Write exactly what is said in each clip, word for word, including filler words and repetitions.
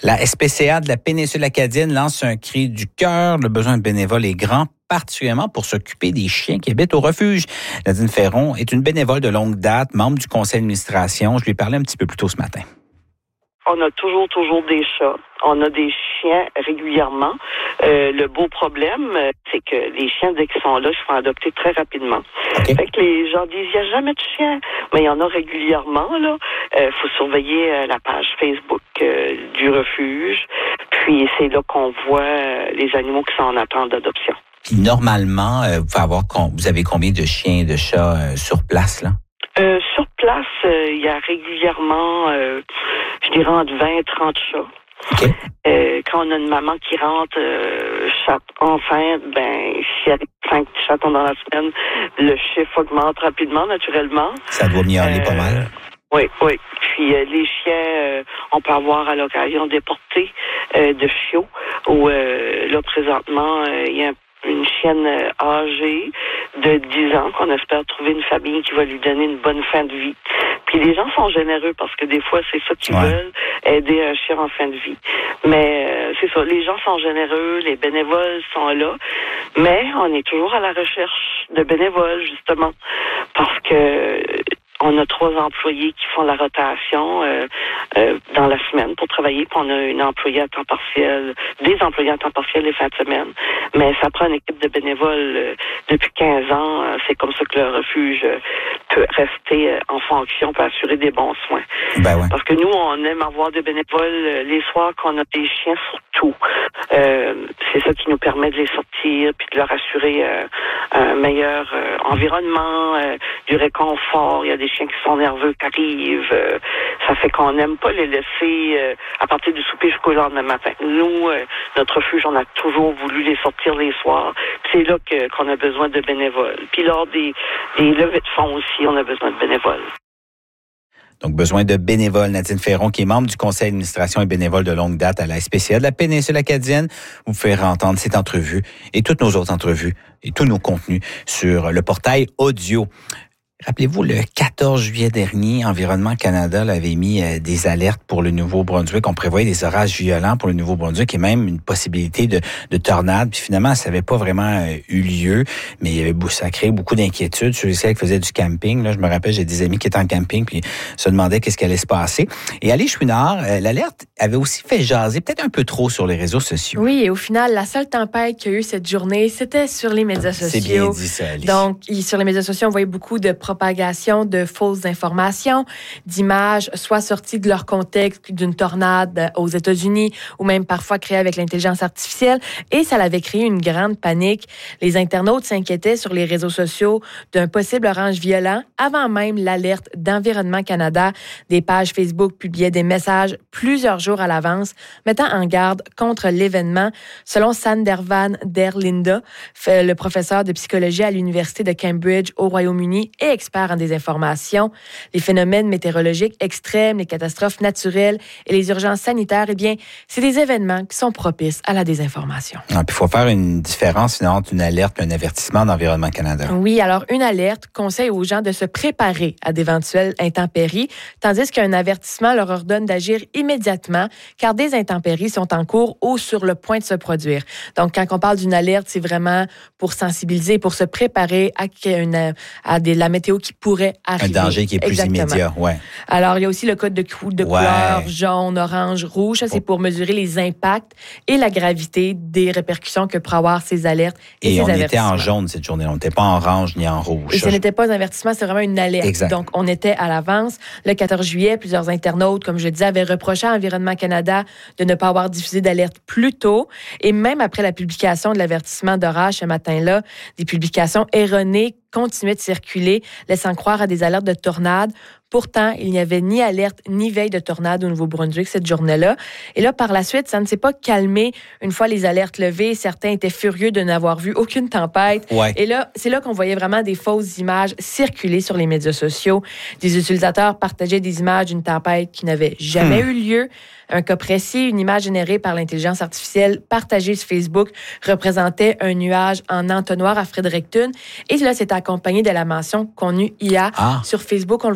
La S P C A de la péninsule acadienne lance un cri du cœur. Le besoin de bénévoles est grand, particulièrement pour s'occuper des chiens qui habitent au refuge. Nadine Ferron est une bénévole de longue date, membre du conseil d'administration. Je lui ai parlé un petit peu plus tôt ce matin. On a toujours, toujours des chats. On a des chiens régulièrement. Euh, le beau problème, c'est que les chiens, dès qu'ils sont là, se font adopter très rapidement. Okay. Fait que les gens disent, il n'y a jamais de chiens. Mais il y en a régulièrement, là. Il euh, faut surveiller euh, la page Facebook euh, du refuge. Puis c'est là qu'on voit euh, les animaux qui sont en attente d'adoption. Puis normalement, euh, vous, pouvez avoir, vous avez combien de chiens et de chats euh, sur place, là? Euh, sur place, il euh, y a régulièrement, euh, je dirais, entre vingt et trente chats. Okay. Euh, quand on a une maman qui rentre euh, chat enceinte, ben, s'il y a cinq chatons dans la semaine, le chiffre augmente rapidement, naturellement. Ça doit miauler euh, pas mal. Oui, oui. Puis euh, les chiens, euh, on peut avoir à l'occasion déporté euh, de chiots, où euh, là, présentement, il euh, y a un une chienne âgée de dix ans qu'on espère trouver une famille qui va lui donner une bonne fin de vie. Puis les gens sont généreux parce que des fois, c'est ça qu'ils ouais. veulent, aider un chien en fin de vie. Mais euh, c'est ça, les gens sont généreux, les bénévoles sont là, mais on est toujours à la recherche de bénévoles, justement, parce que on a trois employés qui font la rotation euh, euh, dans la semaine pour travailler. Puis on a une employée à temps partiel, des employés à temps partiel les fins de semaine. Mais ça prend une équipe de bénévoles euh, depuis quinze ans. Euh, c'est comme ça que le refuge euh, peut rester euh, en fonction, peut assurer des bons soins. Ben ouais. Parce que nous, on aime avoir des bénévoles euh, les soirs qu'on a des chiens surtout. Euh, c'est ça qui nous permet de les sortir puis de leur assurer euh, un meilleur euh, environnement, euh, du réconfort. Il y a des chiens qui sont nerveux, qui arrivent. Euh, ça fait qu'on n'aime pas les laisser euh, à partir du souper jusqu'au lendemain matin. Nous, euh, notre refuge, on a toujours voulu les sortir les soirs. C'est là que, qu'on a besoin de bénévoles. Puis lors des, des levées de fonds aussi, on a besoin de bénévoles. Donc, besoin de bénévoles. Nadine Ferron, qui est membre du conseil d'administration et bénévole de longue date à la S P C A de la péninsule acadienne. Vous pouvez entendre cette entrevue et toutes nos autres entrevues et tous nos contenus sur le portail audio. Rappelez-vous, le quatorze juillet dernier, Environnement Canada avait mis euh, des alertes pour le Nouveau-Brunswick. On prévoyait des orages violents pour le Nouveau-Brunswick et même une possibilité de, de tornade. Puis finalement, ça n'avait pas vraiment euh, eu lieu, mais il y avait, ça a créé beaucoup d'inquiétudes sur celles qui faisaient du camping. Là, je me rappelle, j'ai des amis qui étaient en camping puis se demandaient qu'est-ce qui allait se passer. Et à l'Échouinard, euh, l'alerte avait aussi fait jaser peut-être un peu trop sur les réseaux sociaux. Oui, et au final, la seule tempête qu'il y a eu cette journée, c'était sur les médias sociaux. C'est bien dit ça, Alice. Donc, sur les médias sociaux, on voyait beaucoup de propagation de fausses informations, d'images soit sorties de leur contexte d'une tornade aux États-Unis ou même parfois créées avec l'intelligence artificielle. Et ça avait créé une grande panique. Les internautes s'inquiétaient sur les réseaux sociaux d'un possible orage violent avant même l'alerte d'Environnement Canada. Des pages Facebook publiaient des messages plusieurs jours à l'avance, mettant en garde contre l'événement. Selon Sandervan Derlinda, le professeur de psychologie à l'Université de Cambridge au Royaume-Uni et expert en désinformation, les phénomènes météorologiques extrêmes, les catastrophes naturelles et les urgences sanitaires, eh bien, c'est des événements qui sont propices à la désinformation. Ah, puis il faut faire une différence entre une alerte et un avertissement d'Environnement Canada. Oui, alors une alerte conseille aux gens de se préparer à d'éventuelles intempéries, tandis qu'un avertissement leur ordonne d'agir immédiatement, car des intempéries sont en cours ou sur le point de se produire. Donc, quand on parle d'une alerte, c'est vraiment pour sensibiliser, pour se préparer à, une, à des, la météo qui pourrait arriver. Un danger qui est plus Exactement. immédiat, ouais. Alors, il y a aussi le code de, cou- de ouais. couleur jaune, orange, rouge. Ça, c'est pour mesurer les impacts et la gravité des répercussions que pourraient avoir ces alertes et, et ces on avertissements. était en jaune cette journée. On n'était pas en orange ni en rouge. Et ce n'était pas un avertissement, c'est vraiment une alerte. Exact. Donc, on était à l'avance. Le quatorze juillet, plusieurs internautes, comme je le disais, avaient reproché à Environnement Canada de ne pas avoir diffusé d'alerte plus tôt. Et même après la publication de l'avertissement d'orage ce matin-là, des publications erronées continuaient de circuler, laissant croire à des alertes de tornades. Pourtant, il n'y avait ni alerte ni veille de tornade au Nouveau-Brunswick cette journée-là. Et là, par la suite, ça ne s'est pas calmé. Une fois les alertes levées, certains étaient furieux de n'avoir vu aucune tempête. Ouais. Et là, c'est là qu'on voyait vraiment des fausses images circuler sur les médias sociaux. Des utilisateurs partageaient des images d'une tempête qui n'avait jamais hmm. eu lieu. Un cas précis, une image générée par l'intelligence artificielle partagée sur Facebook représentait un nuage en entonnoir à Fredericton. Et là, c'est accompagné de la mention « connu I A ». Ah. Sur Facebook, on le voit souvent.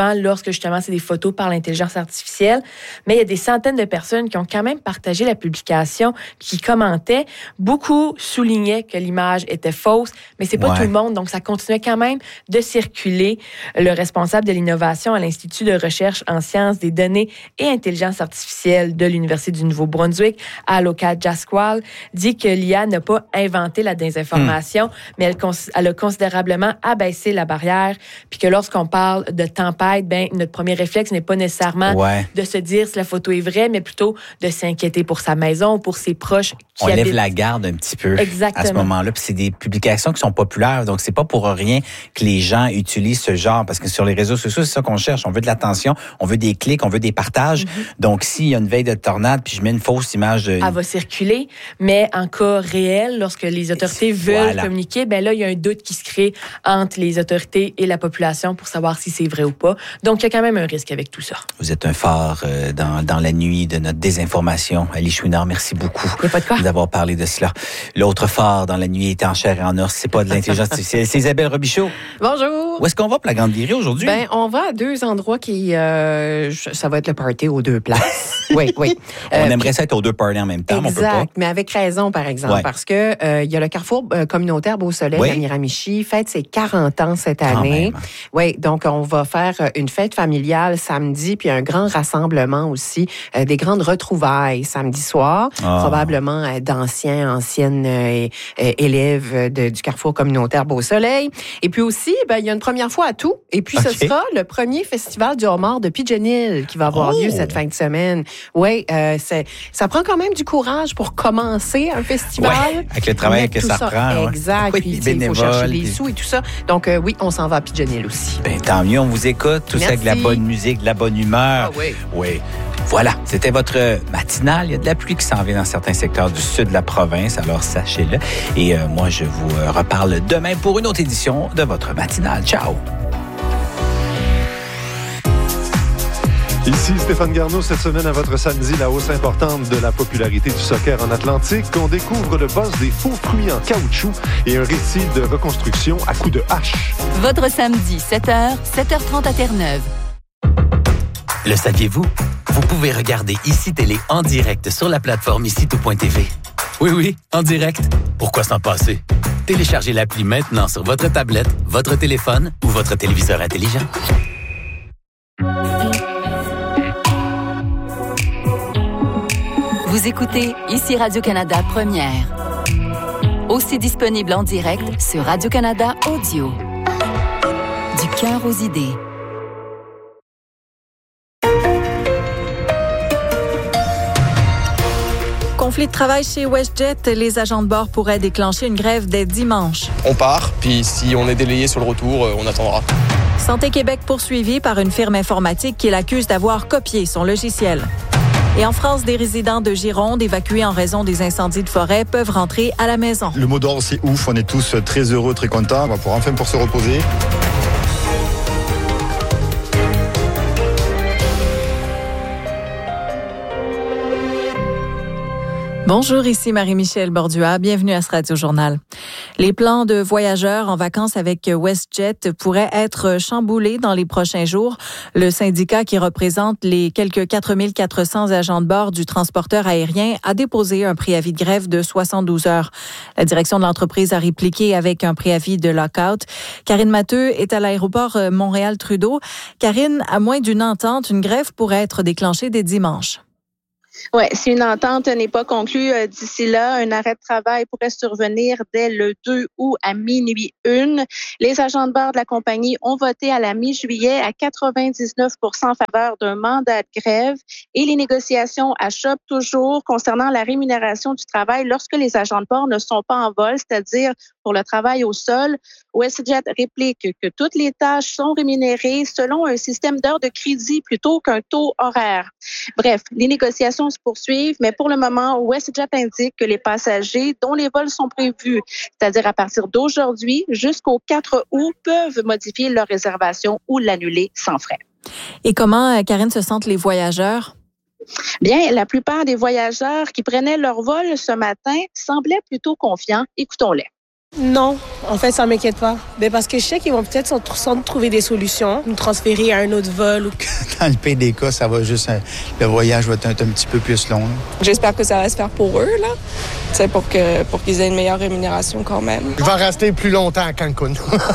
souvent lorsque justement c'est des photos par l'intelligence artificielle. Mais il y a des centaines de personnes qui ont quand même partagé la publication, qui commentaient. Beaucoup soulignaient que l'image était fausse, mais c'est pas ouais. tout le monde. Donc, ça continuait quand même de circuler. Le responsable de l'innovation à l'Institut de recherche en sciences des données et intelligence artificielle de l'Université du Nouveau-Brunswick, Aloka Jaskwal, dit que l'I A n'a pas inventé la désinformation, mmh. mais elle, elle a considérablement abaissé la barrière, puis que lorsqu'on parle de tempête, ben notre premier réflexe n'est pas nécessairement ouais. de se dire si la photo est vraie, mais plutôt de s'inquiéter pour sa maison, pour ses proches qui On habitent. lève la garde un petit peu Exactement. à ce moment-là. Puis c'est des publications qui sont populaires, donc c'est pas pour rien que les gens utilisent ce genre, parce que sur les réseaux sociaux, c'est ça qu'on cherche. On veut de l'attention, on veut des clics, on veut des partages. Mm-hmm. Donc, s'il y a une veille de tornade, puis je mets une fausse image de... Elle va circuler, mais en cas réel, lorsque les autorités veulent voilà. communiquer, ben là, il y a un doute qui se crée entre les autorités et la population pour savoir si c'est vrai ou pas. Donc, il y a quand même un risque avec tout ça. Vous êtes un phare euh, dans, dans la nuit de notre désinformation. Ali Chouinard, merci beaucoup il y a pas de quoi. d'avoir parlé de cela. L'autre phare dans la nuit est en chair et en os. C'est pas de l'intelligence artificielle. C'est Isabelle Robichaud. Bonjour. Où est-ce qu'on va pour la Grande Virée aujourd'hui? Ben, on va à deux endroits qui... Euh, ça va être le party aux deux places. oui, oui. On euh, aimerait ça être aux deux parties en même temps, exact, mais on peut pas. Mais avec raison, par exemple, ouais. parce que euh, il y a le Carrefour euh, communautaire Beau-Soleil oui. à Miramichi, fête ses quarante ans cette année. Oui, donc on va faire une fête familiale samedi, puis un grand rassemblement aussi, euh, des grandes retrouvailles samedi soir, oh. probablement euh, d'anciens, anciennes euh, euh, élèves de, du Carrefour communautaire Beau-Soleil. Et puis aussi, ben, il y a une première fois à tout. Et puis, okay. ce sera le premier festival du homard de Pigeon Hill qui va avoir oh. lieu cette fin de semaine. Oui, euh, c'est, ça prend quand même du courage pour commencer un festival. Ouais, avec le travail que ça, ça prend. Exact. Ouais. Puis, oui, il faut chercher les sous et tout ça. Donc, euh, oui, on s'en va à Pigeon Hill aussi. Ben, tant mieux, on vous écoute. Tout Merci. Ça avec de la bonne musique, de la bonne humeur. Ah, oui. Oui. Voilà, c'était votre matinale. Il y a de la pluie qui s'en vient dans certains secteurs du sud de la province, alors sachez-le. Et euh, moi, je vous euh, reparle demain pour une autre édition de votre matinale. Ciao! Ici Stéphane Garneau, cette semaine à votre samedi, la hausse importante de la popularité du soccer en Atlantique. On découvre le boss des faux fruits en caoutchouc et un récit de reconstruction à coups de hache. Votre samedi, sept heures, sept heures trente à Terre-Neuve. Le saviez-vous? Vous pouvez regarder Ici Télé en direct sur la plateforme ici tout point t v. Oui, oui, en direct. Pourquoi s'en passer? Téléchargez l'appli maintenant sur votre tablette, votre téléphone ou votre téléviseur intelligent. Vous écoutez Ici Radio-Canada Première. Aussi disponible en direct sur Radio-Canada Audio. Du cœur aux idées. Conflit de travail chez WestJet, les agents de bord pourraient déclencher une grève dès dimanche. On part, puis si on est délayé sur le retour, on attendra. Santé Québec poursuivi par une firme informatique qui l'accuse d'avoir copié son logiciel. Et en France, des résidents de Gironde évacués en raison des incendies de forêt peuvent rentrer à la maison. Le mot d'ordre, c'est ouf. On est tous très heureux, très contents. On va pouvoir enfin pour se reposer. Bonjour, ici Marie-Michel Bordua. Bienvenue à ce Radio-Journal. Les plans de voyageurs en vacances avec WestJet pourraient être chamboulés dans les prochains jours. Le syndicat qui représente les quelques quatre mille quatre cents agents de bord du transporteur aérien a déposé un préavis de grève de soixante-douze heures. La direction de l'entreprise a répliqué avec un préavis de lock-out. Karine Matteux est à l'aéroport Montréal-Trudeau. Karine, à moins d'une entente, une grève pourrait être déclenchée dès dimanche. Oui, si une entente n'est pas conclue euh, d'ici là, un arrêt de travail pourrait survenir dès le deux août à minuit une. Les agents de bord de la compagnie ont voté à la mi-juillet à quatre-vingt-dix-neuf pour cent en faveur d'un mandat de grève et les négociations achoppent toujours concernant la rémunération du travail lorsque les agents de bord ne sont pas en vol, c'est-à-dire pour le travail au sol. WestJet réplique que toutes les tâches sont rémunérées selon un système d'heures de crédit plutôt qu'un taux horaire. Bref, les négociations se poursuivent, mais pour le moment, WestJet indique que les passagers dont les vols sont prévus, c'est-à-dire à partir d'aujourd'hui jusqu'au quatre août, peuvent modifier leur réservation ou l'annuler sans frais. Et comment, Karine, se sentent les voyageurs? Bien, la plupart des voyageurs qui prenaient leur vol ce matin semblaient plutôt confiants. Écoutons-les. Non, en fait, ça ne m'inquiète pas. Ben parce que je sais qu'ils vont peut-être sans trouver des solutions, nous transférer à un autre vol. Ou... Dans le pire des cas, ça va juste, le voyage va être un, un petit peu plus long. Là. J'espère que ça va se faire pour eux, là. C'est pour que pour qu'ils aient une meilleure rémunération quand même. Je vais rester plus longtemps à Cancun.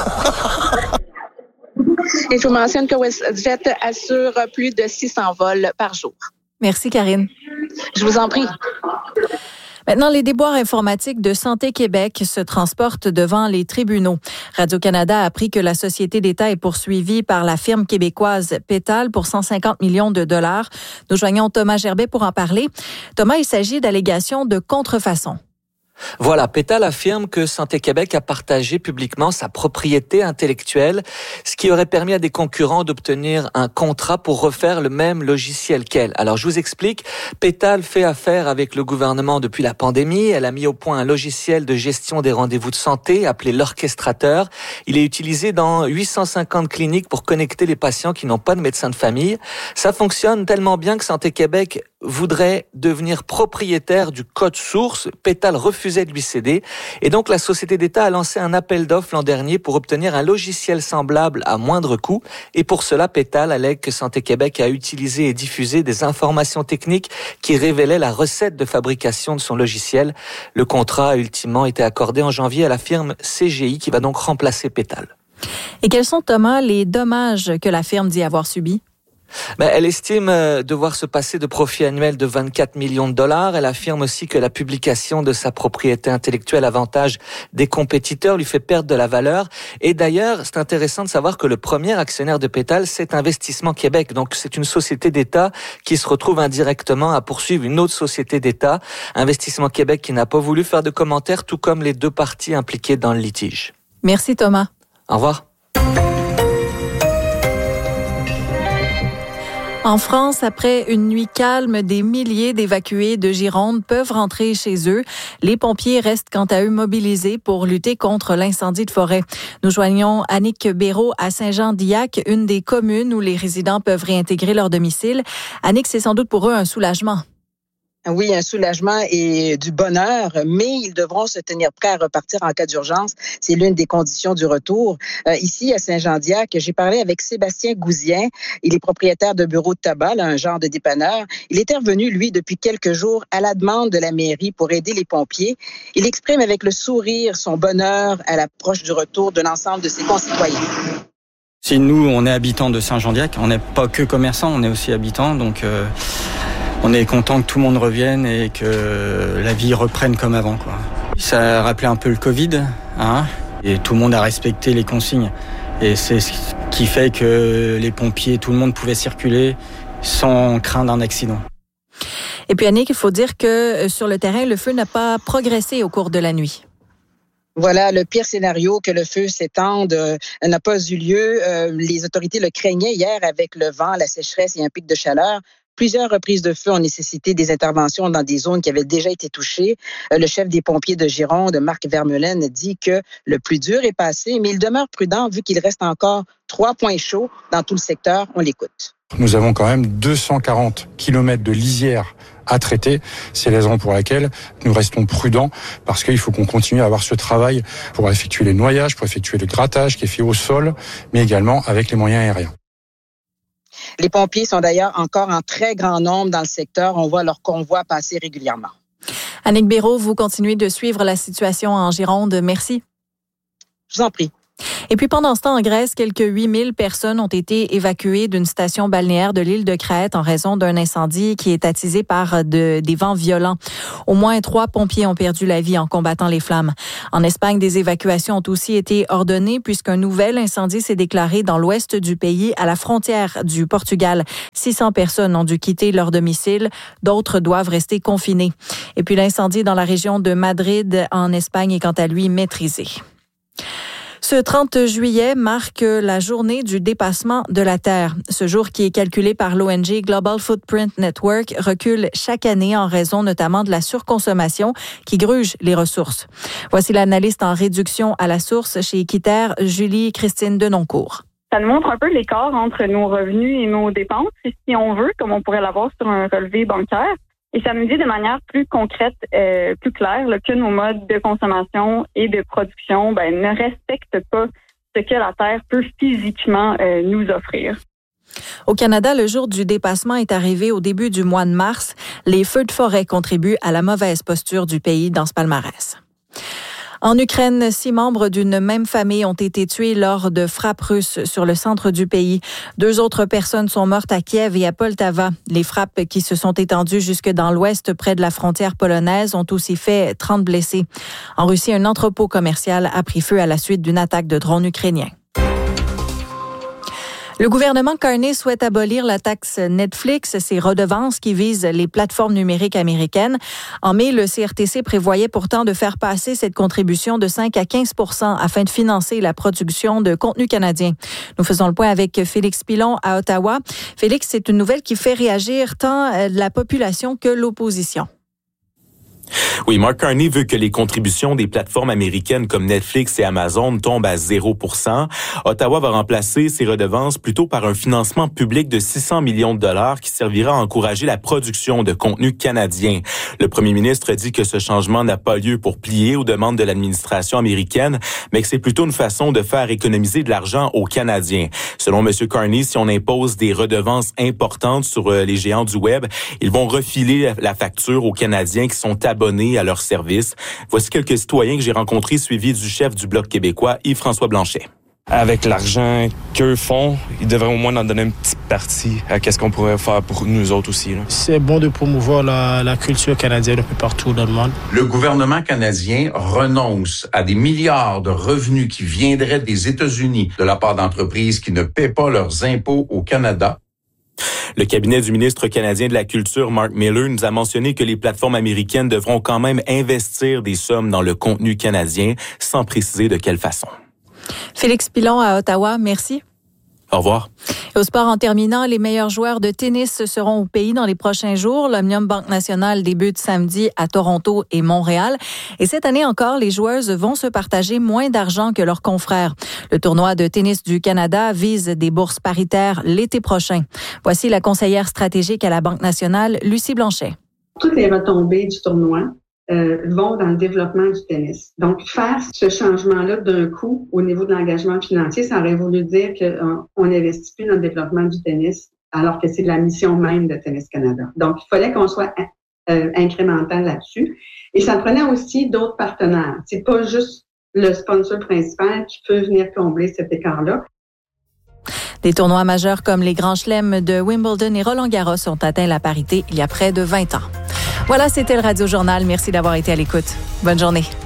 Et je vous mentionne que WestJet assure plus de six cents vols par jour. Merci, Karine. Je vous en prie. Maintenant, les déboires informatiques de Santé Québec se transportent devant les tribunaux. Radio-Canada a appris que la société d'État est poursuivie par la firme québécoise Pétale pour cent cinquante millions de dollars. Nous joignons Thomas Gerbet pour en parler. Thomas, il s'agit d'allégations de contrefaçon. Voilà, Pétale affirme que Santé Québec a partagé publiquement sa propriété intellectuelle, ce qui aurait permis à des concurrents d'obtenir un contrat pour refaire le même logiciel qu'elle. Alors, je vous explique. Pétale fait affaire avec le gouvernement depuis la pandémie. Elle a mis au point un logiciel de gestion des rendez-vous de santé appelé l'Orchestrateur. Il est utilisé dans huit cent cinquante cliniques pour connecter les patients qui n'ont pas de médecin de famille. Ça fonctionne tellement bien que Santé Québec voudrait devenir propriétaire du code source. Pétale refusait de lui céder. Et donc, la société d'État a lancé un appel d'offres l'an dernier pour obtenir un logiciel semblable à moindre coût. Et pour cela, Pétale allègue que Santé Québec a utilisé et diffusé des informations techniques qui révélaient la recette de fabrication de son logiciel. Le contrat a ultimement été accordé en janvier à la firme C G I qui va donc remplacer Pétale. Et quels sont, Thomas, les dommages que la firme dit avoir subis? Ben, elle estime devoir se passer de profits annuels de vingt-quatre millions de dollars. Elle affirme aussi que la publication de sa propriété intellectuelle avantage des compétiteurs lui fait perdre de la valeur. Et d'ailleurs, c'est intéressant de savoir que le premier actionnaire de Pétale, c'est Investissement Québec. Donc, c'est une société d'État qui se retrouve indirectement à poursuivre une autre société d'État, Investissement Québec, qui n'a pas voulu faire de commentaires, tout comme les deux parties impliquées dans le litige. Merci, Thomas. Au revoir. En France, après une nuit calme, des milliers d'évacués de Gironde peuvent rentrer chez eux. Les pompiers restent quant à eux mobilisés pour lutter contre l'incendie de forêt. Nous joignons Annick Béraud à Saint-Jean-d'Illac, une des communes où les résidents peuvent réintégrer leur domicile. Annick, c'est sans doute pour eux un soulagement. Oui, un soulagement et du bonheur, mais ils devront se tenir prêts à repartir en cas d'urgence. C'est l'une des conditions du retour. Euh, ici, à Saint-Jean-d'Illac, j'ai parlé avec Sébastien Gouzien. Il est propriétaire de bureau de tabac, là, un genre de dépanneur. Il était revenu, lui, depuis quelques jours à la demande de la mairie pour aider les pompiers. Il exprime avec le sourire son bonheur à l'approche du retour de l'ensemble de ses concitoyens. Si nous, on est habitants de Saint-Jean-d'Illac, on n'est pas que commerçants, on est aussi habitants, donc... Euh... On est content que tout le monde revienne et que la vie reprenne comme avant, quoi. Ça a rappelé un peu le Covid, hein, et tout le monde a respecté les consignes. Et c'est ce qui fait que les pompiers, tout le monde pouvait circuler sans craindre un accident. Et puis Annick, il faut dire que sur le terrain, le feu n'a pas progressé au cours de la nuit. Voilà, le pire scénario, que le feu s'étende, euh, n'a pas eu lieu. Euh, les autorités le craignaient hier avec le vent, la sécheresse et un pic de chaleur. Plusieurs reprises de feu ont nécessité des interventions dans des zones qui avaient déjà été touchées. Le chef des pompiers de Gironde, Marc Vermeulen, dit que le plus dur est passé, mais il demeure prudent vu qu'il reste encore trois points chauds dans tout le secteur. On l'écoute. Nous avons quand même deux cent quarante kilomètres de lisière à traiter. C'est la raison pour laquelle nous restons prudents, parce qu'il faut qu'on continue à avoir ce travail pour effectuer les noyages, pour effectuer le grattage qui est fait au sol, mais également avec les moyens aériens. Les pompiers sont d'ailleurs encore en très grand nombre dans le secteur. On voit leur convoi passer régulièrement. Annick Béraud, vous continuez de suivre la situation en Gironde. Merci. Je vous en prie. Et puis pendant ce temps, en Grèce, quelques huit mille personnes ont été évacuées d'une station balnéaire de l'île de Crète en raison d'un incendie qui est attisé par de, des vents violents. Au moins trois pompiers ont perdu la vie en combattant les flammes. En Espagne, des évacuations ont aussi été ordonnées puisqu'un nouvel incendie s'est déclaré dans l'ouest du pays, à la frontière du Portugal. six cents personnes ont dû quitter leur domicile. D'autres doivent rester confinées. Et puis l'incendie dans la région de Madrid, en Espagne, est quant à lui maîtrisé. Ce trente juillet marque la journée du dépassement de la Terre. Ce jour, qui est calculé par l'O N G Global Footprint Network, recule chaque année en raison notamment de la surconsommation qui gruge les ressources. Voici l'analyste en réduction à la source chez Équiterre, Julie-Christine Denoncourt. Ça nous montre un peu l'écart entre nos revenus et nos dépenses, si on veut, comme on pourrait l'avoir sur un relevé bancaire. Et ça nous dit de manière plus concrète, euh, plus claire, là, que nos modes de consommation et de production ben, ne respectent pas ce que la Terre peut physiquement euh, nous offrir. Au Canada, le jour du dépassement est arrivé au début du mois de mars. Les feux de forêt contribuent à la mauvaise posture du pays dans ce palmarès. En Ukraine, six membres d'une même famille ont été tués lors de frappes russes sur le centre du pays. Deux autres personnes sont mortes à Kiev et à Poltava. Les frappes qui se sont étendues jusque dans l'ouest, près de la frontière polonaise, ont aussi fait trente blessés. En Russie, un entrepôt commercial a pris feu à la suite d'une attaque de drones ukrainiens. Le gouvernement Carney souhaite abolir la taxe Netflix, ces redevances qui visent les plateformes numériques américaines. En mai, le C R T C prévoyait pourtant de faire passer cette contribution de cinq à quinze pour cent afin de financer la production de contenu canadien. Nous faisons le point avec Félix Pilon à Ottawa. Félix, c'est une nouvelle qui fait réagir tant la population que l'opposition. Oui, Mark Carney veut que les contributions des plateformes américaines comme Netflix et Amazon tombent à zéro pour cent. Ottawa va remplacer ces redevances plutôt par un financement public de six cents millions de dollars qui servira à encourager la production de contenu canadien. Le premier ministre dit que ce changement n'a pas lieu pour plier aux demandes de l'administration américaine, mais que c'est plutôt une façon de faire économiser de l'argent aux Canadiens. Selon M. Carney, si on impose des redevances importantes sur les géants du Web, ils vont refiler la facture aux Canadiens qui sont abonnés à leur service. Voici quelques citoyens que j'ai rencontrés suivis du chef du Bloc québécois, Yves-François Blanchet. Avec l'argent qu'eux font, ils devraient au moins en donner une petite partie à qu'est-ce qu'on pourrait faire pour nous autres aussi. Là. C'est bon de promouvoir la, la culture canadienne un peu partout dans le monde. Le gouvernement canadien renonce à des milliards de revenus qui viendraient des États-Unis de la part d'entreprises qui ne paient pas leurs impôts au Canada. Le cabinet du ministre canadien de la Culture, Mark Miller, nous a mentionné que les plateformes américaines devront quand même investir des sommes dans le contenu canadien, sans préciser de quelle façon. Félix Pilon à Ottawa, merci. Au revoir. Au sport, en terminant, les meilleurs joueurs de tennis seront au pays dans les prochains jours. L'Omnium Banque Nationale débute samedi à Toronto et Montréal. Et cette année encore, les joueuses vont se partager moins d'argent que leurs confrères. Le tournoi de tennis du Canada vise des bourses paritaires l'été prochain. Voici la conseillère stratégique à la Banque Nationale, Lucie Blanchet. Toutes les retombées du tournoi Euh, vont dans le développement du tennis. Donc, faire ce changement-là d'un coup au niveau de l'engagement financier, ça aurait voulu dire qu'on n'investit plus dans le développement du tennis, alors que c'est la mission même de Tennis Canada. Donc, il fallait qu'on soit euh, incrémental là-dessus. Et ça prenait aussi d'autres partenaires. C'est pas juste le sponsor principal qui peut venir combler cet écart-là. Des tournois majeurs comme les Grands Chelems de Wimbledon et Roland-Garros ont atteint la parité il y a près de vingt ans. Voilà, c'était le Radio Journal. Merci d'avoir été à l'écoute. Bonne journée.